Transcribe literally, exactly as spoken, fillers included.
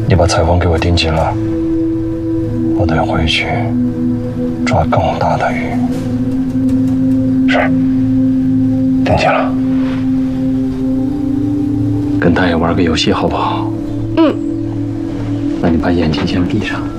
你把裁缝给我盯紧了，我得回去抓更大的鱼。 是，盯紧了。 跟大爷玩个游戏好不好？ 嗯。 那你把眼睛先闭上。